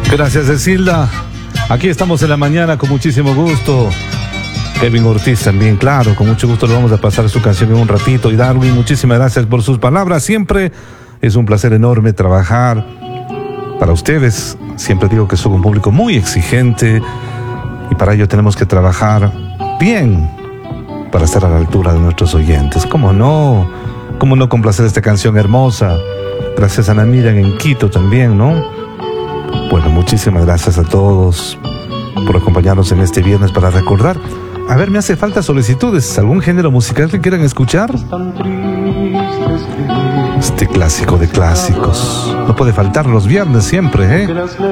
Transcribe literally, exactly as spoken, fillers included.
Gracias, Cecilda. Aquí estamos en la mañana con muchísimo gusto. Kevin Ortiz también, claro, con mucho gusto le vamos a pasar su canción en un ratito. Y Darwin, muchísimas gracias por sus palabras. Siempre es un placer enorme trabajar para ustedes. Siempre digo que soy un público muy exigente y para ello tenemos que trabajar bien para estar a la altura de nuestros oyentes. ¿Cómo no? ¿Cómo no complacer esta canción hermosa? Gracias a Ana Miriam en Quito también, ¿no? Bueno, muchísimas gracias a todos por acompañarnos en este viernes para recordar. A ver, me hace falta solicitudes. ¿Algún género musical que quieran escuchar? Este clásico de clásicos. No puede faltar los viernes siempre, ¿eh?